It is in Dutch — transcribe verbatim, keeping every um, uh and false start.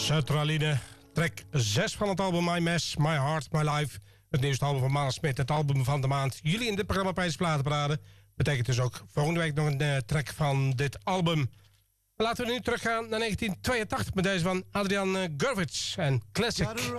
Sertraline, track zes van het album My Mess, My Heart, My Life. Het nieuwste album van Malen Smit, het album van de maand. Jullie in dit programma Pijs Platenparade. Betekent dus ook volgende week nog een uh, track van dit album. Laten we nu teruggaan naar negentien tweeëntachtig met deze van Adrian uh, Gurvitz en Classic.